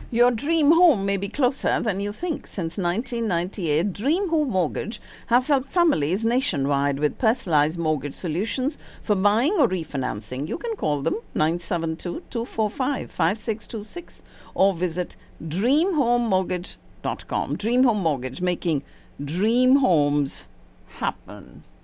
Your dream home may be closer than you think. Since 1998, Dream Home Mortgage has helped families nationwide with personalized mortgage solutions for buying or refinancing. You can call them 972-245-5626 or visit dreamhomemortgage.com. Dream Home Mortgage, making dream homes happen.